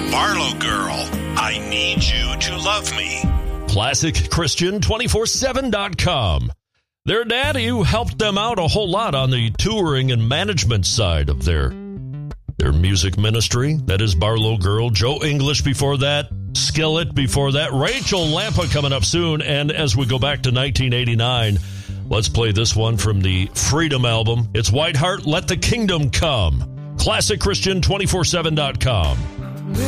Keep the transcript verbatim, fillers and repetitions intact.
Barlow Girl, I Need You to Love Me. Classic Christian two four seven dot com. Their daddy who helped them out a whole lot on the touring and management side of their, their music ministry. That is Barlow Girl. Joe English before that. Skillet before that. Rachel Lampa coming up soon. And as we go back to nineteen eighty-nine, let's play this one from the Freedom album. It's Whiteheart, Let the Kingdom Come. Classic Christian two four seven dot com.